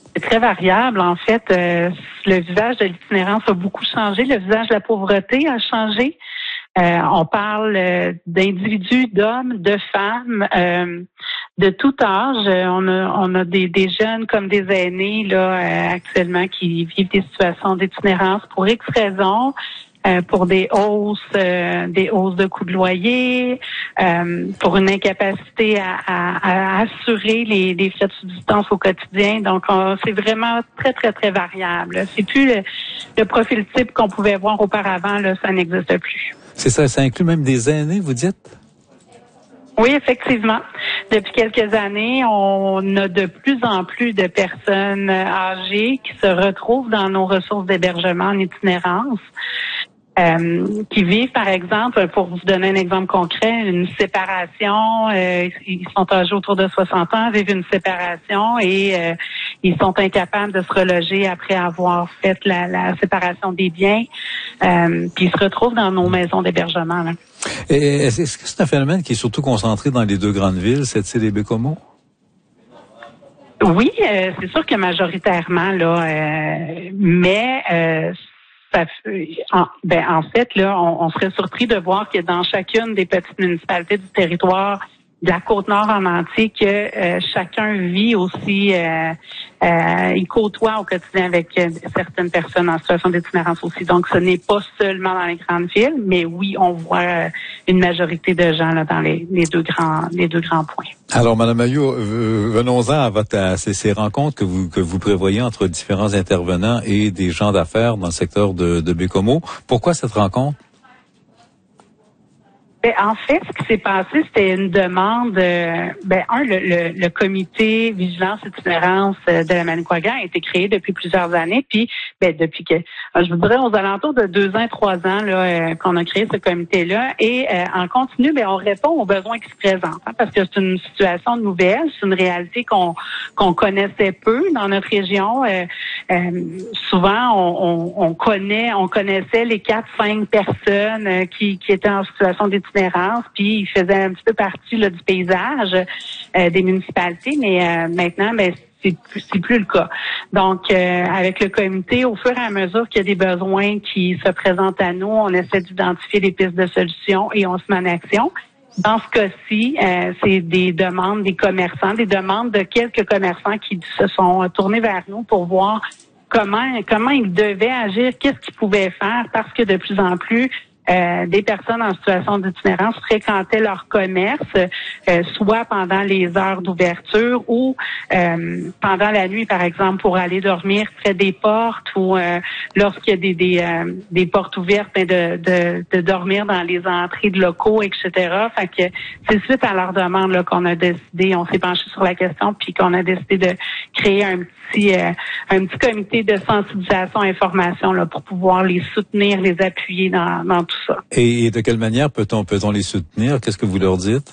C'est très variable. En fait, le visage de l'itinérance a beaucoup changé. Le visage de la pauvreté a changé. On parle d'individus, d'hommes, de femmes, de tout âge. On a des jeunes comme des aînés là actuellement qui vivent des situations d'itinérance pour X raisons. Pour des hausses de coûts de loyer, pour une incapacité à assurer les frais de subsistance au quotidien. Donc, c'est vraiment très, très, très variable. C'est plus le profil type qu'on pouvait voir auparavant, là, ça n'existe plus. C'est ça, ça inclut même des aînés, vous dites? Oui, effectivement. Depuis quelques années, on a de plus en plus de personnes âgées qui se retrouvent dans nos ressources d'hébergement en itinérance. Qui vivent, par exemple, pour vous donner un exemple concret, une séparation, ils sont âgés autour de 60 ans, vivent une séparation et ils sont incapables de se reloger après avoir fait la séparation des biens, puis ils se retrouvent dans nos maisons d'hébergement. Là. Et est-ce que c'est un phénomène qui est surtout concentré dans les deux grandes villes, Sept-Îles et Baie-Comeau? Oui, c'est sûr que majoritairement, là, mais en fait, là, on serait surpris de voir que dans chacune des petites municipalités du territoire de la Côte-Nord en entier, que chacun vit aussi, il côtoie au quotidien avec certaines personnes en situation d'itinérance aussi. Donc, ce n'est pas seulement dans les grandes villes, mais oui, on voit une majorité de gens là dans les deux grands points. Alors, Madame Mailloux, venons-en à ces rencontres que vous prévoyez entre différents intervenants et des gens d'affaires dans le secteur de Baie-Comeau. Pourquoi cette rencontre? En fait, ce qui s'est passé, c'était une demande. Le comité vigilance itinérance de la Manicouagan a été créé depuis plusieurs années. Puis, depuis que, je vous dirais, aux alentours de 2 ans, 3 ans, là, qu'on a créé ce comité-là. Et en continu, on répond aux besoins qui se présentent, parce que c'est une situation nouvelle, c'est une réalité qu'on connaissait peu dans notre région. Souvent, on connaissait les 4-5 personnes qui étaient en situation d'itinérance. Puis ils faisaient un petit peu partie là, du paysage des municipalités, mais maintenant, c'est plus le cas. Donc, avec le comité, au fur et à mesure qu'il y a des besoins qui se présentent à nous, on essaie d'identifier des pistes de solutions et on se met en action. Dans ce cas-ci, c'est des demandes des commerçants, des demandes de quelques commerçants qui se sont tournés vers nous pour voir comment ils devaient agir, qu'est-ce qu'ils pouvaient faire, parce que de plus en plus, des personnes en situation d'itinérance fréquentaient leur commerce, soit pendant les heures d'ouverture ou pendant la nuit, par exemple, pour aller dormir près des portes ou lorsqu'il y a des portes ouvertes, de dormir dans les entrées de locaux, etc. Fait que c'est suite à leur demande là qu'on a décidé, on s'est penché sur la question, puis qu'on a décidé de créer un petit comité de sensibilisation, information là pour pouvoir les soutenir, les appuyer dans tout ça. Et de quelle manière peut-on les soutenir? Qu'est-ce que vous leur dites?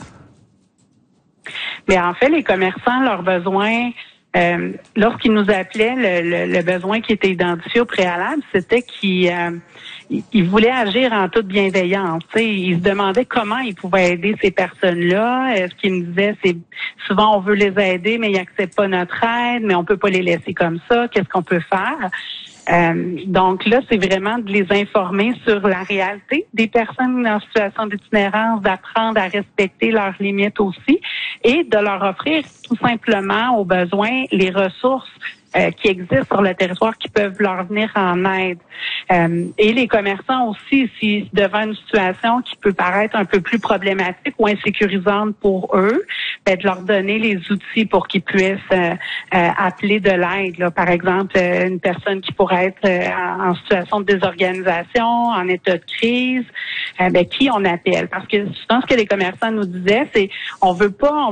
Mais en fait, les commerçants, leurs besoins, lorsqu'ils nous appelaient, le besoin qui était identifié au préalable, c'était qu'ils voulaient agir en toute bienveillance. Ils se demandaient comment ils pouvaient aider ces personnes-là. Ce qu'ils me disaient, c'est souvent on veut les aider, mais ils n'acceptent pas notre aide, mais on peut pas les laisser comme ça. Qu'est-ce qu'on peut faire? Donc là, c'est vraiment de les informer sur la réalité des personnes en situation d'itinérance, d'apprendre à respecter leurs limites aussi et de leur offrir tout simplement aux besoins les ressources qui existent sur le territoire qui peuvent leur venir en aide. Et les commerçants aussi, si devant une situation qui peut paraître un peu plus problématique ou insécurisante pour eux, de leur donner les outils pour qu'ils puissent appeler de l'aide. Là. Par exemple, une personne qui pourrait être en situation de désorganisation, en état de crise, qui on appelle? Parce que je pense que les commerçants nous disaient, c'est on veut pas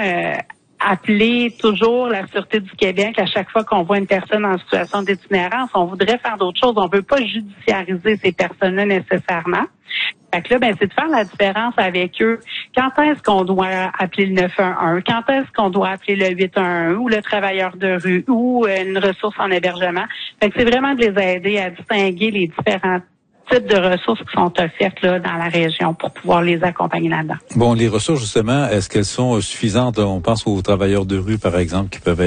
appeler toujours la Sûreté du Québec à chaque fois qu'on voit une personne en situation d'itinérance. On voudrait faire d'autres choses. On veut pas judiciariser ces personnes-là nécessairement. Fait que là, c'est de faire la différence avec eux. Quand est-ce qu'on doit appeler le 911? Quand est-ce qu'on doit appeler le 811 ou le travailleur de rue ou une ressource en hébergement? Fait que c'est vraiment de les aider à distinguer les différents types de ressources qui sont offertes là dans la région pour pouvoir les accompagner là-dedans. Bon, les ressources, justement, est-ce qu'elles sont suffisantes? On pense aux travailleurs de rue, par exemple, qui peuvent